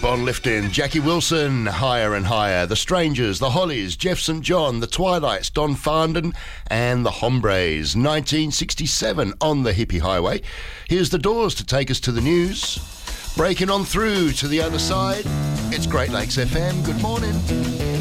Bond Lifting, Jackie Wilson, Higher and Higher, The Strangers, The Hollies, Jeff St. John, The Twilights, Don Farndon and The Hombres. 1967 on the Hippie Highway. Here's The Doors to take us to the news. Breaking on through to the other side, it's Great Lakes FM. Good morning.